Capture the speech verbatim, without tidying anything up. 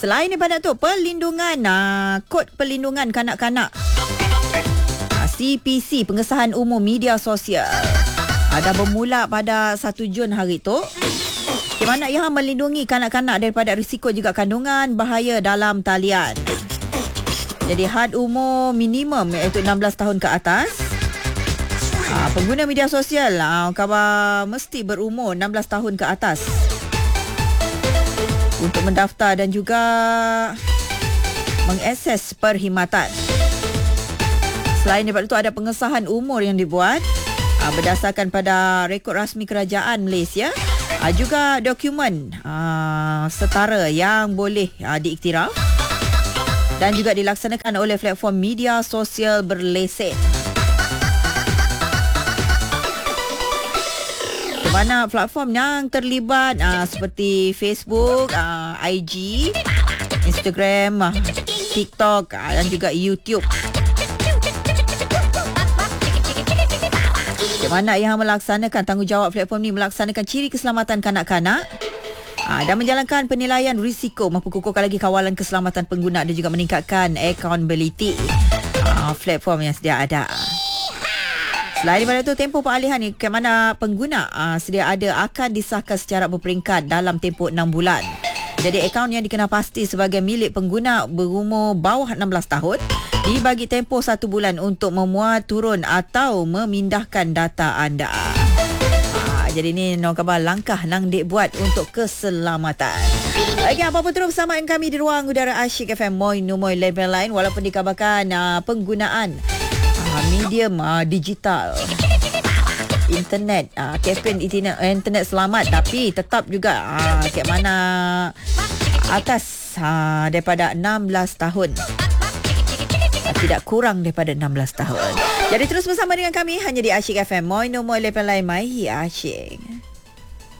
Selain daripada tu, perlindungan, uh, kod perlindungan kanak-kanak. Uh, C P C, pengesahan umum media sosial. Uh, dah bermula pada satu Jun hari tu. Di mana ia melindungi kanak-kanak daripada risiko juga kandungan, bahaya dalam talian. Jadi had umur minimum iaitu enam belas tahun ke atas. Uh, pengguna media sosial uh, khabar mesti berumur enam belas tahun ke atas untuk mendaftar dan juga mengakses perkhidmatan. Selain daripada itu, ada pengesahan umur yang dibuat uh, berdasarkan pada rekod rasmi kerajaan Malaysia. Uh, juga dokumen uh, setara yang boleh uh, diiktiraf dan juga dilaksanakan oleh platform media sosial berlesen. Di mana platform yang terlibat uh, seperti Facebook, uh, I G, Instagram, uh, TikTok uh, dan juga YouTube. Di mana yang melaksanakan tanggungjawab platform ni melaksanakan ciri keselamatan kanak-kanak uh, dan menjalankan penilaian risiko, memperkukuhkan lagi kawalan keselamatan pengguna dan juga meningkatkan accountability uh, platform yang sedia ada. Selain daripada itu, tempoh peralihan ni ke mana pengguna uh, sedia ada akan disahkan secara berperingkat dalam tempoh enam bulan. Jadi akaun yang dikenal pasti sebagai milik pengguna berumur bawah enam belas tahun dibagi tempoh satu bulan untuk memuat, turun atau memindahkan data anda. Uh, jadi ni no khabar langkah nang dek buat untuk keselamatan. Lagi apa-apa terus bersama kami di ruang udara Asyik F M Moi Numoi Level Line, walaupun dikabarkan uh, penggunaan medium uh, digital internet uh, kempen internet, internet selamat, tapi tetap juga uh, ke mana atas uh, daripada enam belas tahun, uh, tidak kurang daripada enam belas tahun. Jadi terus bersama dengan kami hanya di Asyik F M Moi Numoi Level Line, Mai Asyik.